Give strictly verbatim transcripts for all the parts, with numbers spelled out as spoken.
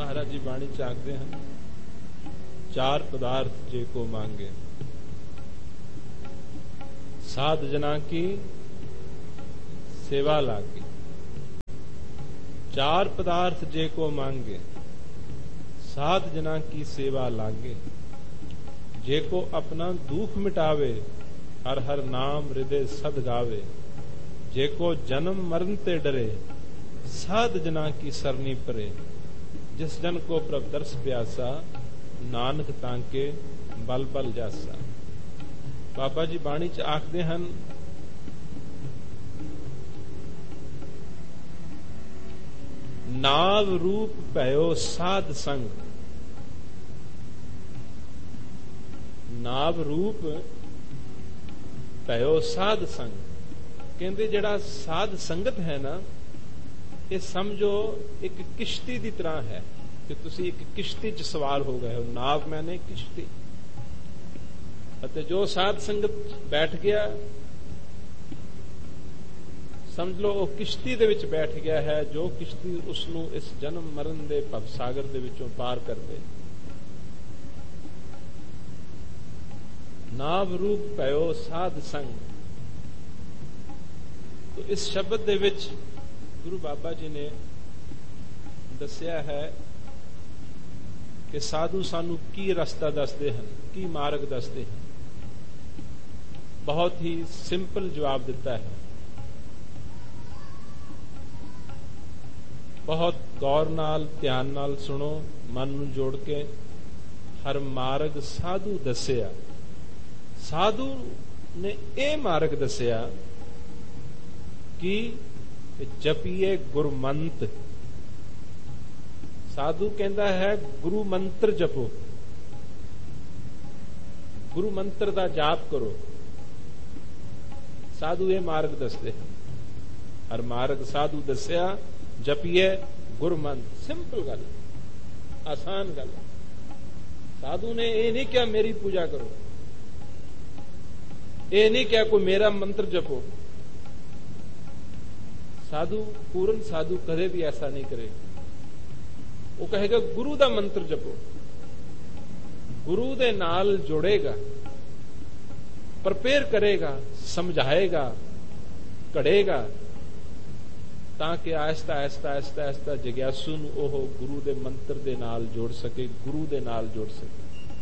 महाराज जी बाणी च आखते हैं, चार पदार्थ जे को मांगे, साध जना की सेवा लागी। चार पदार्थ जे को मांगे, साध जना की सेवा लागे। जे को अपना दुख मिटावे, हर हर नाम हृदय सद गावे। जे को जन्म मरण ते डरे, साध जना की सरनी परे। जिस जन को प्रभ दर्श प्यासा, नानक तांके बल बल जासा। बाबा जी बाणी च आखदे हन, नाव रूप भयो साध संग। नाव रूप भयो साध संग। कहते जड़ा साध संगत है ना, ये समझो एक किश्ती की तरह है कि तुसी एक किश्ती च सवार हो गए हो। नाव मैंने किश्ती, अते जो साध संगत बैठ गया, समझ लो वो किश्ती दे विच बैठ गया है, जो किश्ती उसनू इस जन्म मरण दे भव सागर दे विचों पार कर दे। नाव रूप पयो साध संग। तो इस शब्द दे विच गुरु बाबा जी ने दसिया है कि साधु सानू की रस्ता दसदे हैं, की मार्ग दसदे हैं। बहुत ही सिंपल जवाब दिता है। बहुत गौर नाल ध्यान नाल सुनो, मन नूं जोड़ के। हर मार्ग साधु दसिया। साधु ने यह मार्ग दसिया कि जपिए गुरमंत। साधु कहता है गुरु मंत्र जपो, गुरु मंत्र का जाप करो। साधु ये मार्ग दसते हैं। हर मार्ग साधु दसिया, जपिए गुरमंत्र। सिंपल गल, आसान गल। साधु ने ये नहीं क्या मेरी पूजा करो, ये नहीं क्या कोई मेरा मंत्र जपो। साधु, पूर्ण साधु कदे भी ऐसा नहीं करेगा। वो कहेगा गुरु दा मंत्र जपो, गुरु दे नाल जोड़ेगा, प्रिपेयर करेगा, समझाएगा, कढ़ेगा, ताकि आहिस्ता आहिस्ता आहिस्ता आहिस्ता जिग्यासू नूं ओह गुरु दे मंत्र दे नाल जोड़ सके, गुरु दे नाल जोड़ सके।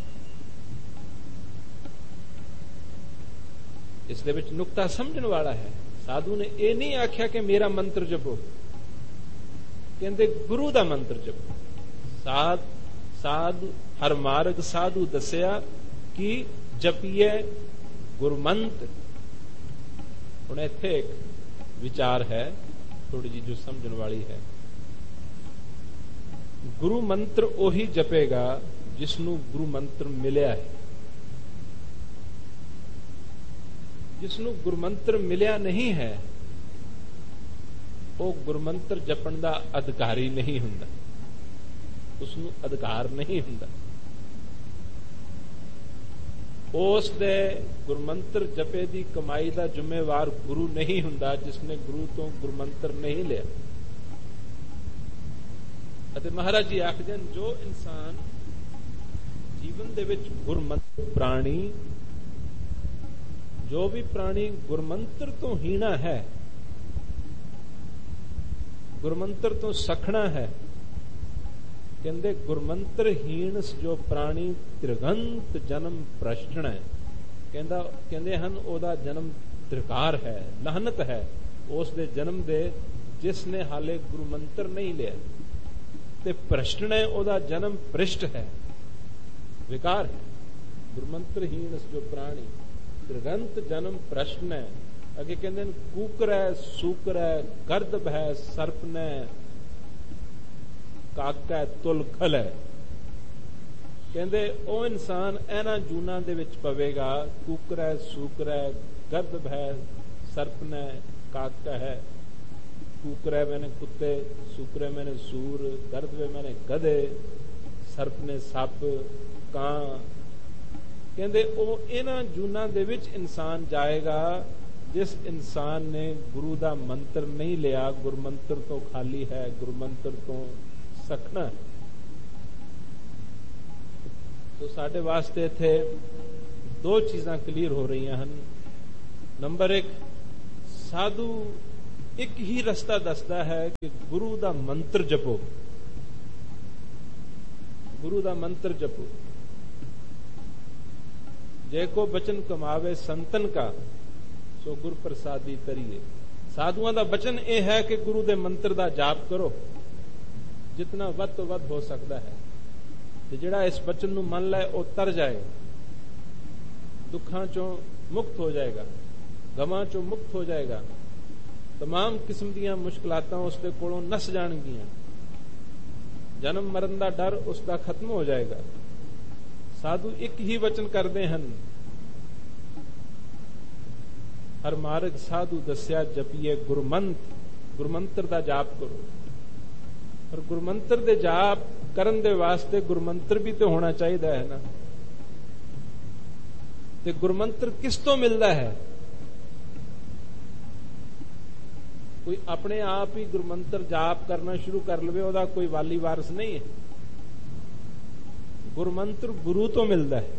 इस दे विच नुक्ता समझण वाला है। साधु ने यह नहीं आख्या कि मेरा मंत्र जपो, कहते गुरु दा मंत्र जपो। साध साधु हर मार्ग साधु दसिया कि जपिए गुरमंत्र। हुण इत्थे एक विचार है थोड़ी जी जो समझण वाली है। गुरु मंत्र ओही जपेगा जिसनू गुरु मंत्र मिलिया है। जिसनू गुरमंत्र मिलिया नहीं है, वो गुरमंत्र जपण दा अधिकारी नहीं हुंदा, उसनू अधिकार नहीं हुंदा। उस दे गुरमंत्र जपे दी कमाई दा जिम्मेवार गुरु नहीं हुंदा, जिसने गुरु तो गुरमंत्र नहीं लिया। अते महाराज जी आखदे जो इंसान जीवन दे विच गुरमंत्र प्राणी, जो भी प्राणी गुरमंत्र तो हीना है, गुरमंत्र तो सखना है, कहते गुरमंत्र हीन जो प्राणी त्रिगंत जन्म प्रश्न है। कहता कहते हैं ओदा जन्म त्रिकार है, लाहनत है उस दे जन्म दे जिसने हाले गुरमंत्र नहीं लिया। ते प्रश्न है ओदा जन्म पृष्ठ है, विकार है। गुरमंत्र हीन जो प्राणी त्रिगंत जन्म प्रश्न है। अगे कहते कूकर है, सूकर है, गर्दभ है, सर्प ने, काका है, तुलखल है। कहते ओ इंसान इन्हां जूना दे विच पवेगा। कूकर है, सूकर है, गर्दभ है, सर्प ने, काका है। कूकर है मैंने कुत्ते, सूकर है मैंने सूर, गर्दभ है मैंने गधे, सर्प ने सप, कां। कहते ओ इन्हां जूना दे विच इंसान जाएगा जिस इंसान ने गुरु दा मंत्र नहीं लिया, गुरमंत्र तो खाली है, गुरमंत्र तो सखना है। तो साडे वास्ते इत्थे दो चीज़ां क्लीयर हो रही हैं। नंबर एक, साधु एक ही रस्ता दसदा है कि गुरु दा मंत्र जपो, गुरु दा मंत्र जपो। जे को बचन कमावे संतन का, सो गुर प्रसादी तरीए। साधुआं दा बचन यह है कि गुरु दे मंत्र दा जाप करो जितना वध तो वध हो सकता है, ते जिहड़ा इस बचन नूं मन लै वो तर जाए, दुखां चों मुक्त हो जाएगा, गमां चों मुक्त हो जाएगा, तमाम किस्म दीयां मुश्किलातां उसदे कोलों नस जाणगीआं, जन्म मरण दा डर उसदा खत्म हो जाएगा। साधु एक ही वचन करदे हन, हर मार्ग साधु दस्या जपिए गुरमंत, गुरमंत्र दा जाप करो। और गुरमंत्र दे जाप करन दे वास्ते गुरमंत्र भी तो होना चाहिए है ना। ते गुरमंत्र किस तो मिलता है? कोई अपने आप ही गुरमंत्र जाप करना शुरू कर लवे, ओदा कोई वाली वारस नहीं है। गुरमंत्र गुरु तो मिलता है।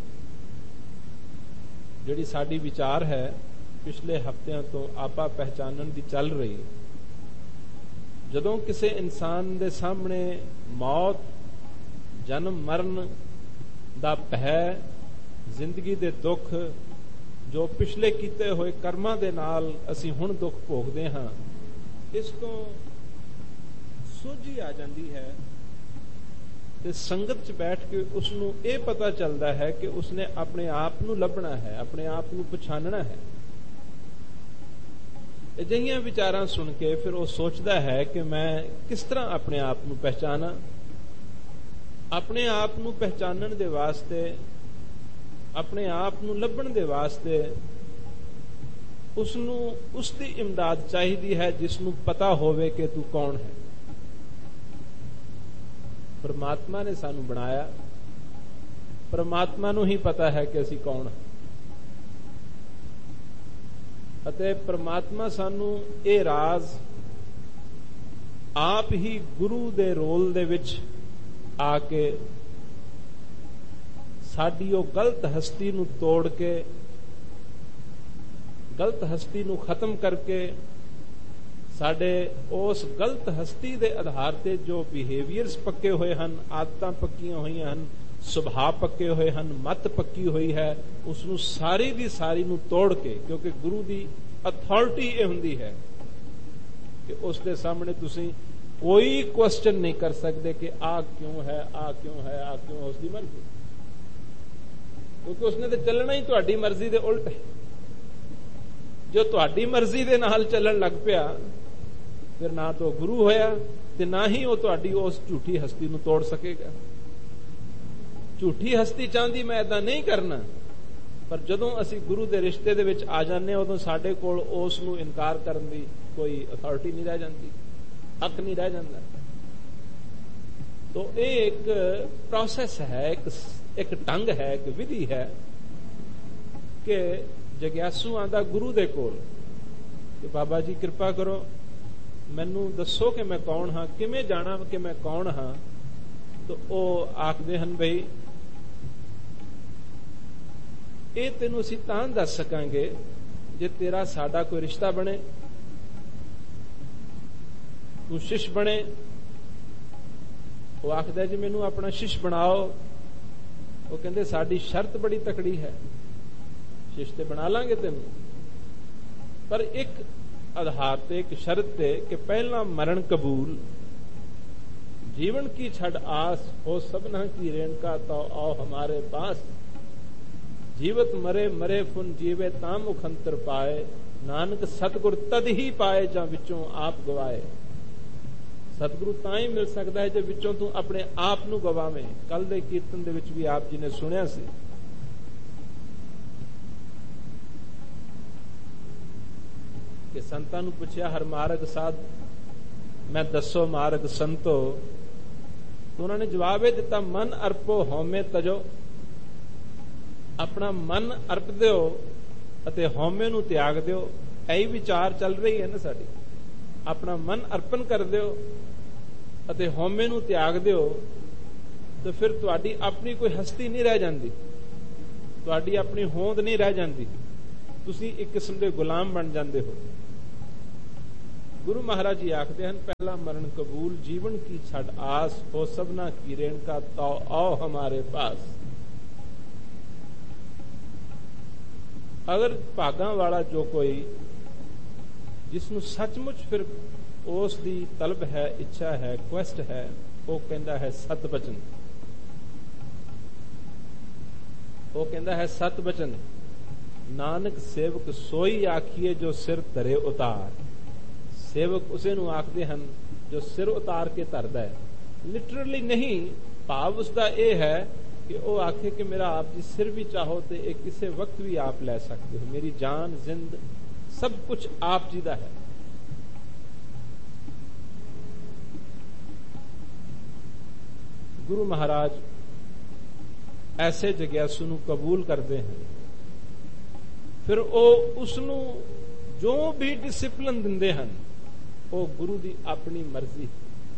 जिहड़ी साडी विचार है पिछले हफ्तिਆਂ ਤੋਂ आपा पहचानन ਦੀ ਚੱਲ ਰਹੀ। ਜਦੋਂ ਕਿਸੇ ਇਨਸਾਨ ਦੇ ਸਾਹਮਣੇ ਮੌਤ, ਜਨਮ ਮਰਨ ਦਾ ਭੈ, ਜ਼ਿੰਦਗੀ ਦੇ ਦੁੱਖ, ਜੋ ਪਿਛਲੇ ਕੀਤੇ ਹੋਏ ਕਰਮਾਂ ਦੇ ਨਾਲ ਅਸੀਂ ਹੁਣ ਦੁੱਖ ਭੋਗਦੇ ਹਾਂ, ਇਸ ਤੋਂ ਸੋਝੀ ਆ ਜਾਂਦੀ ਹੈ ਤੇ ਸੰਗਤ 'ਚ ਬੈਠ ਕੇ ਉਸ ਨੂੰ ਇਹ ਪਤਾ ਚੱਲਦਾ ਹੈ ਕਿ ਉਸਨੇ ਆਪਣੇ ਆਪ ਨੂੰ ਲੱਭਣਾ ਹੈ, ਆਪਣੇ ਆਪ ਨੂੰ ਪਛਾਣਨਾ ਹੈ। ਅਜਿਹੀਆਂ ਵਿਚਾਰਾਂ ਸੁਣ ਕੇ ਫਿਰ ਉਹ ਸੋਚਦਾ ਹੈ ਕਿ ਮੈਂ ਕਿਸ ਤਰ੍ਹਾਂ ਆਪਣੇ ਆਪ ਨੂੰ ਪਹਿਚਾਨਾਂ। ਆਪਣੇ ਆਪ ਨੂੰ ਪਹਿਚਾਨਣ ਦੇ ਵਾਸਤੇ, ਆਪਣੇ ਆਪ ਨੂੰ ਲੱਭਣ ਦੇ ਵਾਸਤੇ ਉਸ ਨੂੰ ਉਸ ਦੀ ਇਮਦਾਦ ਚਾਹੀਦੀ ਹੈ ਜਿਸ ਨੂੰ ਪਤਾ ਹੋਵੇ ਕਿ ਤੂੰ ਕੌਣ ਹੈ। ਪਰਮਾਤਮਾ ਨੇ ਸਾਨੂੰ ਬਣਾਇਆ, ਪਰਮਾਤਮਾ ਨੂੰ ਹੀ ਪਤਾ ਹੈ ਕਿ ਅਸੀਂ ਕੌਣ ਹਾਂ। ਅਤੇ ਪਰਮਾਤਮਾ ਸਾਨੂੰ ਇਹ ਰਾਜ਼ ਆਪ ਹੀ ਗੁਰੂ ਦੇ ਰੋਲ ਦੇ ਵਿੱਚ ਆ ਕੇ ਸਾਡੀ ਉਹ ਗਲਤ ਹਸਤੀ ਨੂੰ ਤੋੜ ਕੇ, ਗਲਤ ਹਸਤੀ ਨੂੰ ਖਤਮ ਕਰਕੇ, ਸਾਡੇ ਉਸ ਗਲਤ ਹਸਤੀ ਦੇ ਆਧਾਰ ਤੇ ਜੋ ਬਿਹੇਵੀਅਰਸ ਪੱਕੇ ਹੋਏ ਹਨ, ਆਦਤਾਂ ਪੱਕੀਆਂ ਹੋਈਆਂ ਹਨ, ਸੁਭਾਅ ਪੱਕੇ ਹੋਏ ਹਨ, ਮੱਤ ਪੱਕੀ ਹੋਈ ਹੈ, ਉਸ ਨੂੰ ਸਾਰੀ ਦੀ ਸਾਰੀ ਨੂੰ ਤੋੜ ਕੇ, ਕਿਉਂਕਿ ਗੁਰੂ ਦੀ ਅਥਾਰਟੀ ਇਹ ਹੁੰਦੀ ਹੈ ਕਿ ਉਸ ਦੇ ਸਾਹਮਣੇ ਤੁਸੀਂ ਕੋਈ ਕੁਐਸਚਨ ਨਹੀਂ ਕਰ ਸਕਦੇ ਕਿ ਆ ਕਿਉਂ ਹੈ, ਆ ਕਿਉਂ ਹੈ, ਆ ਕਿਉਂ, ਉਸ ਦੀ ਮਰਜ਼ੀ, ਕਿਉਂਕਿ ਉਸਨੇ ਤਾਂ ਚੱਲਣਾ ਹੀ ਤੁਹਾਡੀ ਮਰਜ਼ੀ ਦੇ ਉਲਟ ਹੈ। ਜੋ ਤੁਹਾਡੀ ਮਰਜ਼ੀ ਦੇ ਨਾਲ ਚੱਲਣ ਲੱਗ ਪਿਆ ਫਿਰ ਨਾ ਤਾਂ ਗੁਰੂ ਹੋਇਆ ਤੇ ਨਾ ਹੀ ਉਹ ਤੁਹਾਡੀ ਉਸ ਝੂਠੀ ਹਸਤੀ ਨੂੰ ਤੋੜ ਸਕੇਗਾ। ਝੂਠੀ ਹਸਤੀ ਚਾਹੁੰਦੀ ਮੈਂ ਏਦਾਂ ਨਹੀਂ ਕਰਨਾ, ਪਰ ਜਦੋਂ ਅਸੀਂ ਗੁਰੂ ਦੇ ਰਿਸ਼ਤੇ ਦੇ ਵਿੱਚ ਆ ਜਾਂਦੇ ਹਾਂ ਉਦੋਂ ਸਾਡੇ ਕੋਲ ਉਸ ਨੂੰ ਇਨਕਾਰ ਕਰਨ ਦੀ ਕੋਈ ਅਥਾਰਟੀ ਨਹੀਂ ਰਹਿ ਜਾਂਦੀ, ਹੱਕ ਨਹੀਂ ਰਹਿ ਜਾਂਦਾ। तो ਇਹ ਇੱਕ ਪ੍ਰੋਸੈਸ ਹੈ, ਇੱਕ ਇੱਕ ਢੰਗ ਹੈ, ਇੱਕ ਵਿਧੀ ਹੈ ਕਿ ਜਗਿਆਸੂ ਆਂਦਾ ਗੁਰੂ ਦੇ ਕੋਲ ਕਿ ਬਾਬਾ ਜੀ ਕਿਰਪਾ ਕਰੋ, ਮੈਨੂੰ ਦੱਸੋ ਕਿ ਮੈਂ ਕੌਣ ਹਾਂ, ਕਿਵੇਂ ਜਾਣਾ ਕਿ ਮੈਂ ਕੌਣ ਹਾਂ। ਤਾਂ ਉਹ ਆਖਦੇ ਹਨ ਬਈ ਇਹ ਤੈਨੂੰ ਅਸੀਂ ਤਾਂ ਦੱਸ ਸਕਾਂਗੇ ਜੇ ਤੇਰਾ ਸਾਡਾ ਕੋਈ ਰਿਸ਼ਤਾ ਬਣੇ, ਤੂੰ ਸ਼ਿਸ਼ ਬਣੇ। ਉਹ ਆਖਦਾ ਜੀ ਮੈਨੂੰ ਆਪਣਾ ਸ਼ਿਸ਼ ਬਣਾਓ। ਉਹ ਕਹਿੰਦੇ ਸਾਡੀ ਸ਼ਰਤ ਬੜੀ ਤਕੜੀ ਹੈ, ਸ਼ਿਸ਼ ਤੇ ਬਣਾ ਲਾਂਗੇ ਤੈਨੂੰ, ਪਰ ਇੱਕ ਆਧਾਰ ਤੇ, ਇੱਕ ਸ਼ਰਤ ਤੇ ਕਿ ਪਹਿਲਾਂ ਮਰਨ ਕਬੂਲ, जीवन की छड़ आस हो सबना की रेणका तो आओ हमारे पास। जीवत मरे मरे फुन जीवे ताम मुखंतर पाए, नानक सतगुर तद ही पाए ਜਾਂ ਵਿੱਚੋਂ ਆਪ ਗਵਾਏ। ਸਤਿਗੁਰੂ ਤਾਂ ਹੀ ਮਿਲ ਸਕਦਾ ਹੈ ਜੇ ਵਿੱਚੋਂ ਤੂੰ ਆਪਣੇ ਆਪ ਨੂੰ ਗਵਾਵੇਂ। ਕੱਲ ਦੇ ਕੀਰਤਨ ਦੇ ਵਿੱਚ ਵੀ ਆਪ ਜੀ ਨੇ ਸੁਣਿਆ ਸੀ ਕਿ ਸੰਤਾਂ ਨੂੰ ਪੁੱਛਿਆ ਹਰ ਮਾਰਗ ਸਾਧ ਮੈਂ ਦੱਸੋ ਮਾਰਗ ਸੰਤੋ। तो उन्होंने जवाब ये दिता मन अर्पो हौमे तजो। अपना मन अर्प दिओ अते हौमे नूं त्याग दिओ। यही विचार चल रही है ना साडी। अपना मन अर्पण कर दिओ अते हौमे नूं त्याग दिओ तो फिर तुहाडी अपनी कोई हस्ती नहीं रह जाती, तुहाडी अपनी होंद नहीं रह जाती, तुसी एक किस्म के गुलाम बन जाते हो। गुरु महाराज जी आखते हैं, पहला मरण कबूल जीवन की छड़ आस, हो सबना की रेणका तो आओ हमारे पास। अगर भागा वाला जो कोई जिसनों सचमुच फिर उस दी तलब है, इच्छा है, क्वेस्ट है, वो कहता है सत बचन, वो कहता है सत बचन। नानक सेवक सोई आखिए जो सिर धरे उतार। सेवक उसे नूं आखदे हन जो सिर उतार के धरदा है। लिटरली नहीं, भाव उसका यह है कि वो आखे कि मेरा आप जी सिर भी चाहो तो एक किसी वक्त भी आप ले सकते हो, मेरी जान जिंद सब कुछ आप जी दा है। गुरु महाराज ऐसे जग्यासू नूं कबूल करते हैं, फिर वो उसनूं जो भी डिसिप्लिन दिंदे हन वो गुरु दी अपनी मर्जी।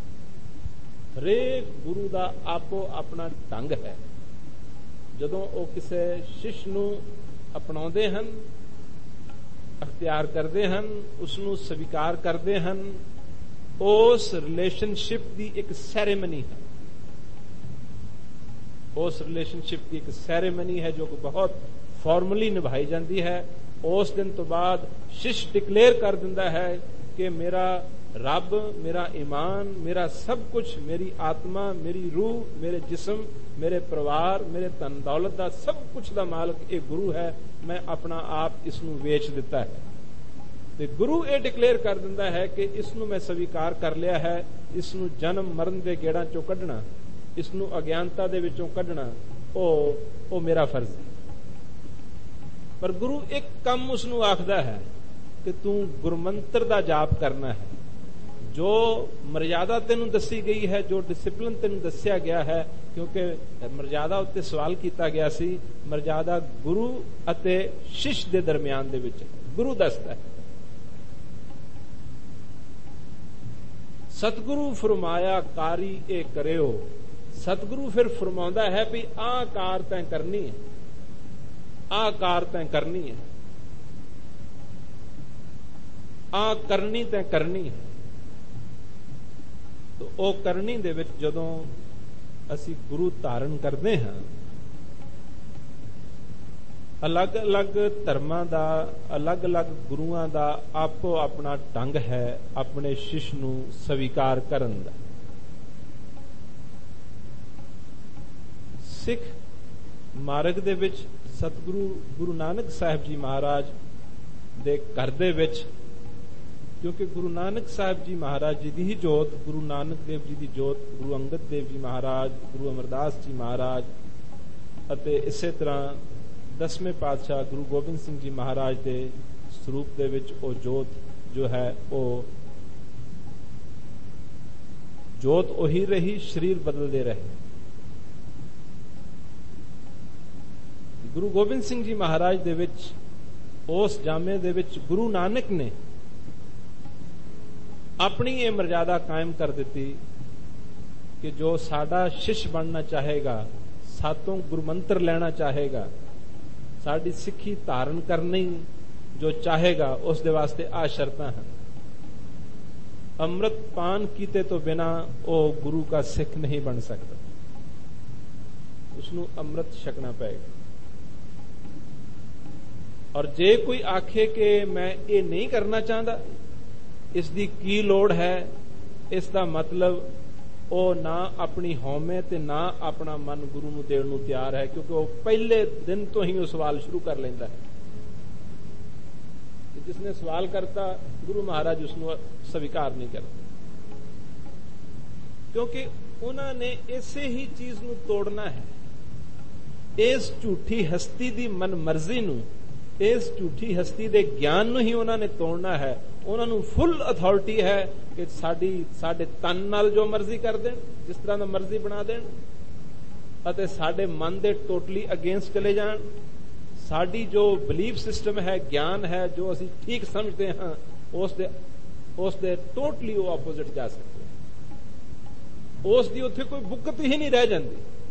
हरेक गुरु दा आपो अपना ढंग है। जदों वो किसी शिष्य नूं अपनाउंदे हन, अख्तियार करते हैं, उसनूं स्वीकार करते हैं, उस रिलेशनशिप की एक सैरेमनी है। उस रिलेशनशिप की एक सैरेमनी है जो कि बहुत फॉर्मली निभाई जाती है। उस दिन तो बाद शिष्य डिक्लेयर कर दिंदा है कि मेरा रब, मेरा ईमान, मेरा सब कुछ, मेरी आत्मा, मेरी रूह, मेरे जिस्म, मेरे परिवार, मेरे धन दौलत का सब कुछ का मालक एक गुरु है। मैं अपना आप इसनूं वेच दिता है। ते गुरु ये डिक्लेयर कर दिंदा है कि इसनूं मैं स्वीकार कर लिया है। इसनूं जन्म मरण के गेड़ां चों कढना, इसनूं अज्ञानता दे विचों कढना, ओ ओ मेरा फर्ज है। पर गुरु एक कम उसनूं आखदा है कि तू गुरमंत्र दा जाप करना है। जो मर्यादा तेनों दसी गई है, जो डिसिप्लिन तेनों दसिया गया है, क्योंकि मर्यादा उत्ते सवाल किया गया सी, मर्यादा गुरु अते शिष्य दे दरमियान दे विच गुरु दसदा है। सतगुरु फरमाया कारी ए करियो। सतगुरु फिर फरमाउंदा है भी आ कार तैं करनी है, आ कार तैं करनी है, आ करनी तैं करनी है। तो ओ करनी दे विच जदों असी गुरु धारण करते हैं, अलग अलग धर्मां दा, अलग अलग गुरुआं दा आपो अपना ढंग है अपने शिष्य नूं स्वीकार करन दा। सिख मार्ग दे विच सतगुरु गुरु नानक साहिब जी महाराज दे घर दे विच, क्योंकि गुरु नानक साहिब जी महाराज जी दी ही जोत, गुरु नानक देव जी दी जोत, गुरु अंगद देव जी महाराज, गुरु अमरदास जी महाराज अते इसे तरह दसवें पातशाह गुरु गोबिंद सिंह जी महाराज दे स्वरूप दे विच ओ जोत जो है ओ जोत ओही रही, शरीर बदलते रहे। गुरु गोबिंद सिंह जी महाराज दे विच उस जामे दे विच गुरु नानक ने अपनी ये मर्यादा कायम कर दी कि जो साडा शिष्य बनना चाहेगा, सातों गुरमंत्र लेना चाहेगा, साडी सिक्खी धारण करनी जो चाहेगा, उस दे वास्ते आ शर्तां हैं। अमृत पान कीते तो बिना वो गुरु का सिख नहीं बन सकता, उसनूं अमृत छकना पएगा। और जे कोई आखे कि मैं ये नहीं करना चाहता, इसकी की लोड़ है, इसका मतलब वो ना अपनी हौमे ते ना अपना मन गुरु नूं देण नूं तैयार है, क्योंकि वो पहले दिन तो ही वो सवाल शुरू कर लेंदा है। जिसने सवाल करता गुरु महाराज उसनूं स्वीकार नहीं करते, क्योंकि उन्होंने इसे ही चीज नूं तोड़ना है। इस झूठी हस्ती दी मन मर्जी नूं, इस झूठी हस्ती दे ज्ञान नूं ही उन्होंने तोड़ना है। उन्होंने फुल अथॉरिटी है कि साडी साडे तन नाल जो मर्जी कर देन, जिस तरह दा मर्जी बना देन, अते साडे मन दे टोटली अगेंस्ट चले जान। साडी जो बिलीफ सिस्टम है, ज्ञान है, जो असी ठीक समझते हैं, उस दे उस दे टोटली वो ऑपोजिट जा सकते हैं। उस दी उत्थे कोई बुकत ही नहीं रह जाती।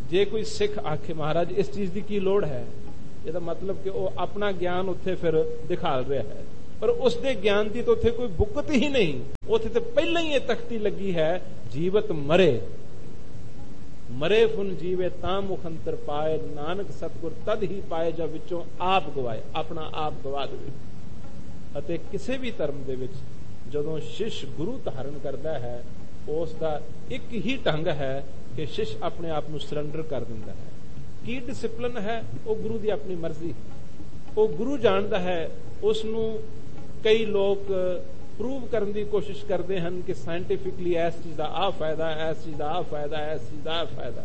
ਜੇ ਕੋਈ ਸਿੱਖ ਆਖੇ ਮਹਾਰਾਜ ਇਸ ਚੀਜ਼ ਦੀ ਕੀ ਲੋੜ ਹੈ, ਇਹਦਾ ਮਤਲਬ ਕਿ ਉਹ ਆਪਣਾ ਗਿਆਨ ਉੱਥੇ ਫਿਰ ਦਿਖਾਲ ਰਿਹਾ ਹੈ, ਪਰ ਉਸਦੇ ਗਿਆਨ ਦੀ ਤਾਂ ਉੱਥੇ ਕੋਈ ਬੁੱਕਤ ਹੀ ਨਹੀਂ। ਉੱਥੇ ਤੇ ਪਹਿਲਾਂ ਹੀ ਇਹ ਤਖਤੀ ਲੱਗੀ ਹੈ, ਜੀਵਤ ਮਰੇ ਮਰੇ ਫੁਨ ਜੀਵੇ ਤਾਂ ਮੁਖ ਅੰਤਰ ਪਾਏ, ਨਾਨਕ ਸਤਿਗੁਰ ਤਦ ਹੀ ਪਾਏ ਜਾਂ ਵਿੱਚੋਂ ਆਪ ਗਵਾਏ, ਆਪਣਾ ਆਪ ਗਵਾ ਦੇਵੇ। ਅਤੇ ਕਿਸੇ ਵੀ ਧਰਮ ਦੇ ਵਿੱਚ ਜਦੋਂ ਸ਼ਿਸ਼ ਗੁਰੂ ਧਾਰਨ ਕਰਦਾ ਹੈ, ਉਸ ਦਾ ਇੱਕ ਹੀ ਢੰਗ ਹੈ ਕਿ ਸ਼ਿਸ਼ ਆਪਣੇ ਆਪ ਨੂੰ ਸਰੈਂਡਰ ਕਰ ਦਿੰਦਾ ਹੈ। ਕੀ ਡਿਸਿਪਲਿਨ ਹੈ, ਉਹ ਗੁਰੂ ਦੀ ਆਪਣੀ ਮਰਜ਼ੀ, ਉਹ ਗੁਰੂ ਜਾਣਦਾ ਹੈ। ਉਸ ਨੂੰ ਕਈ ਲੋਕ ਪ੍ਰੂਵ ਕਰਨ ਦੀ ਕੋਸ਼ਿਸ਼ ਕਰਦੇ ਹਨ ਕਿ ਸਾਇੰਟੀਫਿਕਲੀ ਇਸ ਚੀਜ਼ ਦਾ ਆਹ ਫਾਇਦਾ, ਇਸ ਚੀਜ਼ ਦਾ ਆਹ ਫਾਇਦਾ, ਇਸ ਚੀਜ਼ ਦਾ ਆਹ ਫਾਇਦਾ।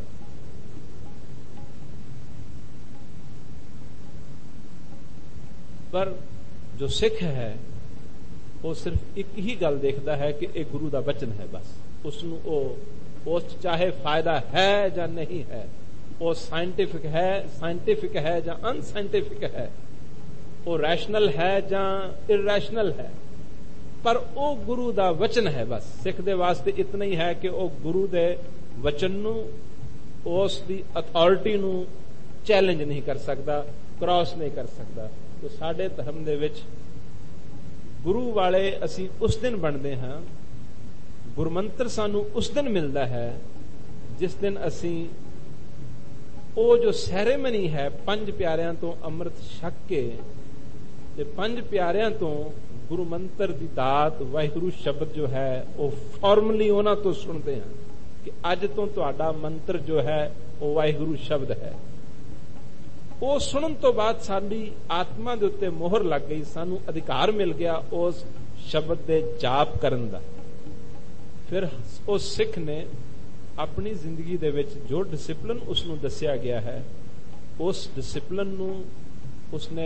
ਪਰ ਜੋ ਸਿੱਖ ਹੈ ਉਹ ਸਿਰਫ ਇੱਕ ਹੀ ਗੱਲ ਦੇਖਦਾ ਹੈ ਕਿ ਇਹ ਗੁਰੂ ਦਾ ਬਚਨ ਹੈ, ਬਸ। ਉਸ ਨੂੰ ਉਹ ਉਸ ਚਾਹੇ ਫਾਇਦਾ ਹੈ ਜਾਂ ਨਹੀਂ ਹੈ, ਉਹ ਸਾਇੰਟੀਫਿਕ ਹੈ ਸਾਇੰਟੀਫਿਕ ਹੈ ਜਾਂ ਅਨਸਾਇੰਟੀਫਿਕ ਹੈ, ਉਹ ਰੈਸ਼ਨਲ ਹੈ ਜਾਂ ਇਰੈਸ਼ਨਲ ਹੈ, ਪਰ ਉਹ ਗੁਰੂ ਦਾ ਵਚਨ ਹੈ, ਬਸ। ਸਿੱਖ ਦੇ ਵਾਸਤੇ ਇਤਨਾ ਹੀ ਹੈ ਕਿ ਉਹ ਗੁਰੂ ਦੇ ਵਚਨ ਨੂੰ, ਉਸ ਦੀ ਅਥਾਰਟੀ ਨੂੰ ਚੈਲੰਜ ਨਹੀਂ ਕਰ ਸਕਦਾ, ਕ੍ਰਾਸ ਨਹੀਂ ਕਰ ਸਕਦਾ। तो साडे धर्म दे विच गुरु वाले असी उस दिन बनते हाँ, गुरमंत्र सानू उस दिन मिलता है जिस दिन असी वो जो सैरेमनी है पंज प्यारियां तो अमृत छक के ते पंज प्यारियां तो गुरु मंत्र दी दात वाहिगुरु शब्द जो है वो फॉर्मली उन्हां तो सुनते हैं कि अज तो तुहाडा मंत्र जो है वो वाहिगुरु शब्द है। वो सुनन तो बाद साडी आत्मा दे उत्ते मोहर लग गई, सानू अधिकार मिल गया उस शब्द दे जाप करन दा। फिर उस सिख ने अपनी जिंदगी दे विच जो डिसिपलिन उसनू दस्या गया है, उस डिसिपलिन नू उसने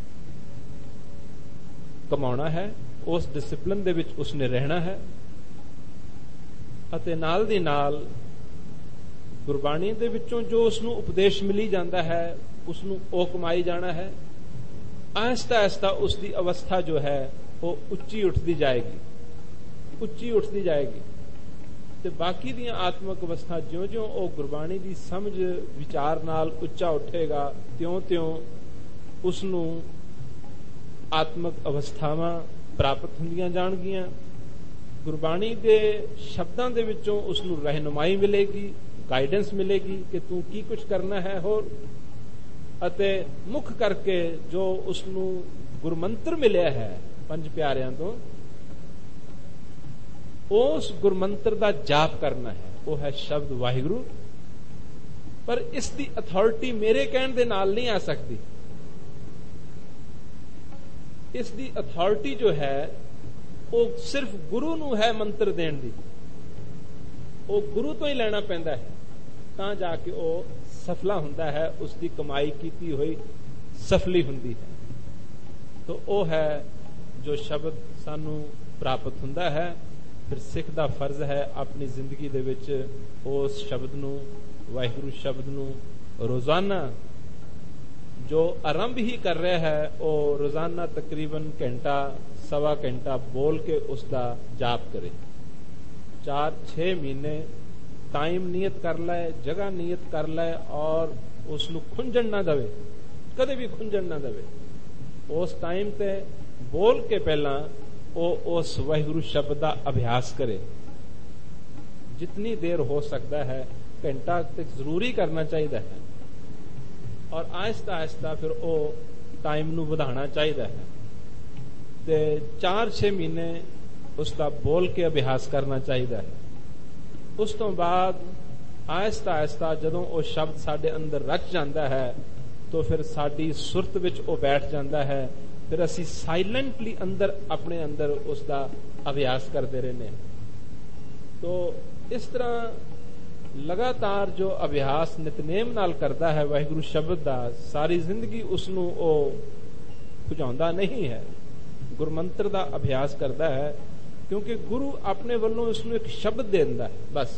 कमाउणा है, उस डिसिपलिन दे विच उसने रहना है अते नाल दी नाल गुरबाणी दे विचों जो उसनू उपदेश मिली जांदा है उसनू ओ कमाई जाना है। आहिस्ता आहिस्ता उसकी अवस्था जो है वो उच्ची उठती जाएगी, उच्ची उठती जाएगी ते बाकी दी आत्मक अवस्था ज्यों ज्यों वो गुरबाणी की समझ विचार नाल उच्चा उठेगा त्यों त्यों उसनू आत्मक अवस्थावां प्राप्त हुंदियां जाणगियां। गुरबाणी के शब्दां दे विचों उसनू रहनुमाई मिलेगी, गाइडेंस मिलेगी कि तू की कुछ करना है। होर अते मुख करके जो उसनू गुरमंत्र मिलिया है पंज प्यारियां तो, उस गुरमंत्र दा जाप करना है, वो है शब्द वाहिगुरु। पर इसकी अथॉरिटी मेरे कहण दे नाल नहीं आ सकती, इसकी अथॉरिटी जो है वो सिर्फ गुरु नू है मंत्र देण दी, वो गुरु तो ही लेना पैंदा है तां जाके वो सफला हुंदा है, उसकी कमाई कीती हुई सफली हुंदी है। तो वो है जो शब्द सानू प्राप्त हुंदा है। फिर सिख दा फर्ज है अपनी जिंदगी दे विच उस शब्द नू, वाहिगुरु शब्द नू रोजाना जो आरंभ ही कर रहा है वो रोजाना तकरीबन घंटा सवा घंटा बोल के उसका जाप करे। चार छे महीने टाइम नियत कर लै, जगह नियत कर लै और उसनू खुंजण ना दवे, कदे भी खुंजण ना दवे। उस टाइम ते बोल के पहला वो उस वाहिगुरु शब्द का अभ्यास करे, जितनी देर हो सकता है घंटा तक जरूरी करना चाहिए है और आहिस्ता आहिस्ता फिर वो टाइम नू वधाना चाहिए है। ते चार छे महीने उसका बोल के अभ्यास करना चाहिए है। उस तो बाद आहिस्ता आहिस्ता जदों वो शब्द साडे अंदर रच जाता है तो फिर साडी सुरत विच वो बैठ जाता है। फिर असी साइलेंटली अंदर अपने अंदर उसका अभ्यास करते रहने। तो इस तरह लगातार जो अभ्यास नितनेम नाल करता है वाहिगुरु शब्द का, सारी जिंदगी उसनू वो भुजाउंदा नहीं है, गुरमंत्र का अभ्यास करता है क्योंकि गुरु अपने वालों उसनू एक शब्द देंदा है। बस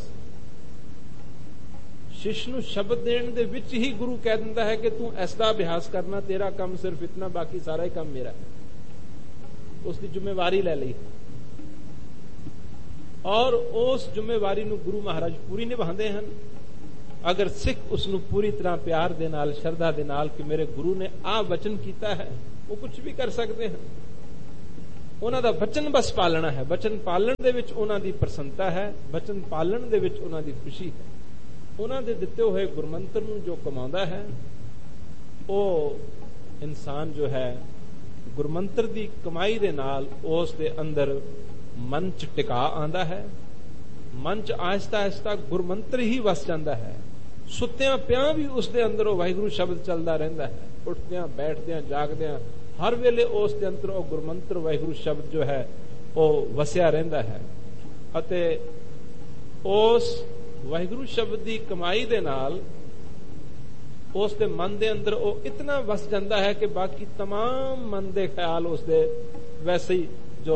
शिष्य नू शब्द देण दे विच ही गुरु कह दिंदा है कि तू ऐसा अभ्यास करना, तेरा काम सिर्फ इतना, बाकी सारा ही काम मेरा है। उसकी जिम्मेवारी ले ली और उस जिम्मेवारी नू गुरु महाराज पूरी निभाते हैं। ਅਗਰ ਸਿੱਖ ਉਸ ਨੂੰ ਪੂਰੀ ਤਰ੍ਹਾਂ ਪਿਆਰ ਦੇ ਨਾਲ, ਸ਼ਰਧਾ ਦੇ ਨਾਲ ਕਿ ਮੇਰੇ ਗੁਰੂ ਨੇ ਆਹ ਵਚਨ ਕੀਤਾ ਹੈ, ਉਹ ਕੁਝ ਵੀ ਕਰ ਸਕਦੇ ਹਨ। ਉਹਨਾਂ ਦਾ ਵਚਨ ਬਸ ਪਾਲਣਾ ਹੈ। ਵਚਨ ਪਾਲਣ ਦੇ ਵਿੱਚ ਉਹਨਾਂ ਦੀ ਪ੍ਰਸੰਨਤਾ ਹੈ, ਵਚਨ ਪਾਲਣ ਦੇ ਵਿੱਚ ਉਹਨਾਂ ਦੀ ਖੁਸ਼ੀ ਹੈ। ਉਹਨਾਂ ਦੇ ਦਿੱਤੇ ਹੋਏ ਗੁਰਮੰਤਰ ਨੂੰ ਜੋ ਕਮਾਉਂਦਾ ਹੈ, ਉਹ ਇਨਸਾਨ ਜੋ ਹੈ ਗੁਰਮੰਤਰ ਦੀ ਕਮਾਈ ਦੇ ਨਾਲ ਉਸ ਦੇ ਅੰਦਰ ਮਨ ਚ ਟਿਕਾ ਆਉਂਦਾ ਹੈ। ਮਨ ਚ ਆਹਿਸਤਾ ਆਹਿਸਤਾ ਗੁਰਮੰਤਰ ਹੀ ਵਸ ਜਾਂਦਾ ਹੈ। ਸੁੱਤਿਆਂ ਪਿਆਂ ਵੀ ਉਸ ਦੇ ਅੰਦਰ ਉਹ ਵਾਹਿਗੁਰੂ ਸ਼ਬਦ ਚੱਲਦਾ ਰਹਿੰਦਾ ਹੈ। ਉੱਠਦਿਆਂ, ਬੈਠਦਿਆਂ, ਜਾਗਦਿਆਂ ਹਰ ਵੇਲੇ ਉਸ ਦੇ ਅੰਦਰ ਉਹ ਗੁਰਮੰਤਰ ਵਾਹਿਗੁਰੂ ਸ਼ਬਦ ਜੋ ਹੈ ਉਹ ਵਸਿਆ ਰਹਿੰਦਾ ਹੈ। ਅਤੇ ਉਸ ਵਾਹਿਗੁਰੂ ਸ਼ਬਦ ਦੀ ਕਮਾਈ ਦੇ ਨਾਲ ਉਸ ਦੇ ਮਨ ਦੇ ਅੰਦਰ ਉਹ ਇਤਨਾ ਵਸ ਜਾਂਦਾ ਹੈ ਕਿ ਬਾਕੀ तमाम ਮਨ ਦੇ ਖਿਆਲ ਉਸ ਦੇ ਵੈਸੇ ਹੀ ਜੋ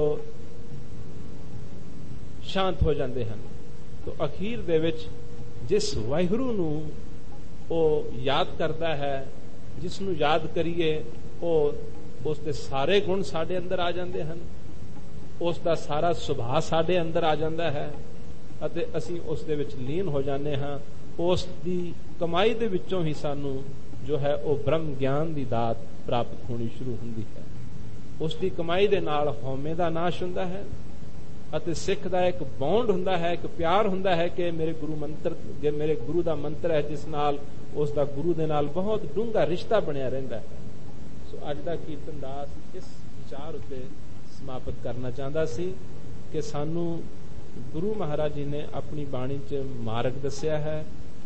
ਸ਼ਾਂਤ ਹੋ ਜਾਂਦੇ ਹਨ। ਤਾਂ ਅਖੀਰ ਦੇ ਵਿੱਚ ਜਿਸ ਵਾਹਿਗੁਰੂ ਨੂੰ ਉਹ ਯਾਦ ਕਰਦਾ ਹੈ, ਜਿਸ ਨੂੰ ਯਾਦ ਕਰੀਏ, ਉਹ ਉਸ ਦੇ ਸਾਰੇ ਗੁਣ ਸਾਡੇ ਅੰਦਰ ਆ ਜਾਂਦੇ ਹਨ, ਉਸ ਦਾ ਸਾਰਾ ਸੁਭਾਅ ਸਾਡੇ ਅੰਦਰ ਆ ਜਾਂਦਾ ਹੈ ਅਤੇ ਅਸੀਂ ਉਸ ਦੇ ਵਿੱਚ ਲੀਨ ਹੋ ਜਾਂਦੇ ਹਾਂ। ਉਸ ਦੀ ਕਮਾਈ ਦੇ ਵਿੱਚੋਂ ਹੀ ਸਾਨੂੰ ਜੋ ਹੈ ਉਹ ਬ੍ਰਹਮ ਗਿਆਨ ਦੀ ਦਾਤ ਪ੍ਰਾਪਤ ਹੋਣੀ ਸ਼ੁਰੂ ਹੁੰਦੀ ਹੈ। ਉਸ ਦੀ ਕਮਾਈ ਦੇ ਨਾਲ ਹਉਮੈ ਦਾ ਨਾਸ਼ ਹੁੰਦਾ ਹੈ ਅਤੇ ਸਿੱਖ ਦਾ ਇੱਕ ਬੌਂਡ ਹੁੰਦਾ ਹੈ, ਇੱਕ ਪਿਆਰ ਹੁੰਦਾ ਹੈ ਕਿ ਮੇਰੇ ਗੁਰੂ ਮੰਤਰ, ਮੇਰੇ ਗੁਰੂ ਦਾ ਮੰਤਰ ਹੈ ਜਿਸ ਨਾਲ ਉਸ ਦਾ ਗੁਰੂ ਦੇ ਨਾਲ ਬਹੁਤ ਡੂੰਘਾ ਰਿਸ਼ਤਾ ਬਣਿਆ ਰਹਿੰਦਾ ਹੈ। ਸੋ ਅੱਜ ਦਾ ਕੀਰਤਨ ਦਾਸ ਇਸ ਵਿਚਾਰ ਉੱਤੇ ਸਮਾਪਤ ਕਰਨਾ ਚਾਹੁੰਦਾ ਸੀ ਕਿ ਸਾਨੂੰ ਗੁਰੂ ਮਹਾਰਾਜ ਜੀ ਨੇ ਆਪਣੀ ਬਾਣੀ 'ਚ ਮਾਰਗ ਦੱਸਿਆ ਹੈ।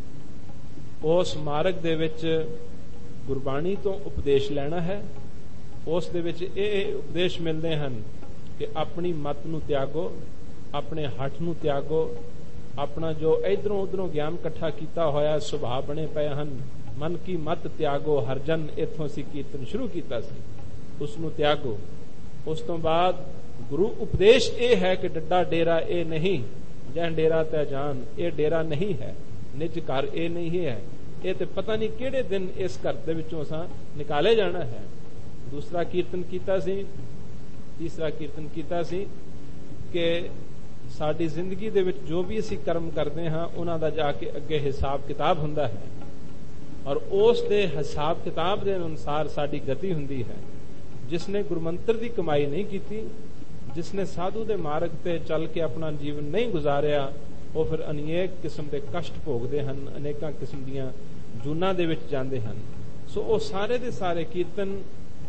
ਉਸ ਮਾਰਗ ਦੇ ਵਿੱਚ ਗੁਰਬਾਣੀ ਤੋਂ ਉਪਦੇਸ਼ ਲੈਣਾ ਹੈ। ਉਸ ਦੇ ਵਿੱਚ ਇਹ ਉਪਦੇਸ਼ ਮਿਲਦੇ ਹਨ ਕਿ ਆਪਣੀ ਮਤ ਨੂੰ ਤਿਆਗੋ, ਆਪਣੇ ਹੱਠ ਨੂੰ ਤਿਆਗੋ, ਆਪਣਾ ਜੋ ਇਧਰੋਂ ਉਧਰੋਂ ਗਿਆਨ ਇਕੱਠਾ ਕੀਤਾ ਹੋਇਆ ਸੁਭਾਅ ਬਣੇ ਪਏ ਹਨ, ਮਨ ਕੀ ਮਤ ਤਿਆਗੋ ਹਰਜਨ, ਇੱਥੋਂ ਅਸੀਂ ਕੀਰਤਨ ਸ਼ੁਰੂ ਕੀਤਾ ਸੀ, ਉਸ ਨੂੰ ਤਿਆਗੋ। ਉਸ ਤੋਂ ਬਾਅਦ ਗੁਰੂ ਉਪਦੇਸ਼ ਇਹ ਹੈ ਕਿ ਡੱਡਾ ਡੇਰਾ ਇਹ ਨਹੀਂ, ਜੈ ਡੇਰਾ ਤੈ ਜਾਨ, ਇਹ ਡੇਰਾ ਨਹੀਂ ਹੈ, ਨਿਜ ਘਰ ਇਹ ਨਹੀਂ ਹੈ, ਇਹ ਤੇ ਪਤਾ ਨਹੀਂ ਕਿਹੜੇ ਦਿਨ ਇਸ ਘਰ ਦੇ ਵਿੱਚੋਂ ਅਸਾਂ ਨਿਕਾਲੇ ਜਾਣਾ ਹੈ। ਦੂਸਰਾ ਕੀਰਤਨ ਕੀਤਾ ਸੀ, ਤੀਸਰਾ ਕੀਰਤਨ ਕੀਤਾ ਸੀ ਕਿ ਸਾਡੀ ਜ਼ਿੰਦਗੀ ਦੇ ਵਿੱਚ ਜੋ ਵੀ ਅਸੀਂ ਕਰਮ ਕਰਦੇ ਹਾਂ ਉਹਨਾਂ ਦਾ ਜਾ ਕੇ ਅੱਗੇ ਹਿਸਾਬ ਕਿਤਾਬ ਹੁੰਦਾ ਹੈ ਔਰ ਉਸ ਦੇ ਹਿਸਾਬ ਕਿਤਾਬ ਦੇ ਅਨੁਸਾਰ ਸਾਡੀ ਗਤੀ ਹੁੰਦੀ ਹੈ। ਜਿਸਨੇ ਗੁਰਮੰਤਰ ਦੀ ਕਮਾਈ ਨਹੀਂ ਕੀਤੀ, ਜਿਸਨੇ ਸਾਧੂ ਦੇ ਮਾਰਗ ਤੇ ਚੱਲ ਕੇ ਆਪਣਾ ਜੀਵਨ ਨਹੀਂ ਗੁਜ਼ਾਰਿਆ, ਉਹ ਫਿਰ ਅਨੇਕ ਕਿਸਮ ਦੇ ਕਸ਼ਟ ਭੋਗਦੇ ਹਨ, ਅਨੇਕਾਂ ਕਿਸਮ ਦੀਆਂ ਜੂਨਾਂ ਦੇ ਵਿੱਚ ਜਾਂਦੇ ਹਨ। ਸੋ ਉਹ ਸਾਰੇ ਦੇ ਸਾਰੇ ਕੀਰਤਨ